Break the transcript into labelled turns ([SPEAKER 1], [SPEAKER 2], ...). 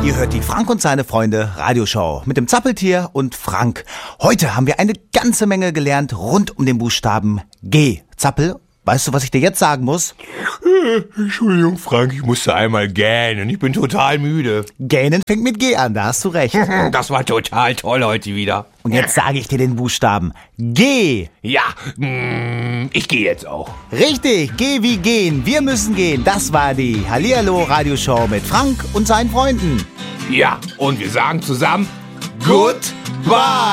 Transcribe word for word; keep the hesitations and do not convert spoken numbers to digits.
[SPEAKER 1] Ihr hört die Frank und seine Freunde Radioshow mit dem Zappeltier und Frank. Heute haben wir eine ganze Menge gelernt rund um den Buchstaben G. Zappel, weißt du, was ich dir jetzt sagen muss?
[SPEAKER 2] Entschuldigung, Frank, ich musste einmal gähnen. Ich bin total müde.
[SPEAKER 1] Gähnen fängt mit G an, da hast du recht.
[SPEAKER 2] Das war total toll heute wieder.
[SPEAKER 1] Und jetzt sage ich dir den Buchstaben G.
[SPEAKER 2] Ja, mm, ich gehe jetzt auch.
[SPEAKER 1] Richtig, G wie gehen. Wir müssen gehen. Das war die Hallihallo Radioshow mit Frank und seinen Freunden.
[SPEAKER 2] Ja, und wir sagen zusammen
[SPEAKER 1] Goodbye.